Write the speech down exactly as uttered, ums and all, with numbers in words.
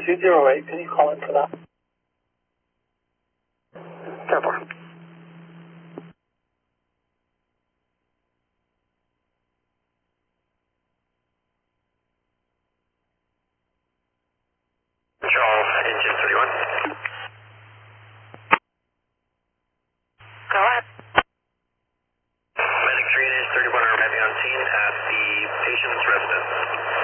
two zero eight, can you call in for that? ten four. Charles, engine thirty-one. Go ahead. Medic three and thirty-one are arriving on scene at the patient's residence.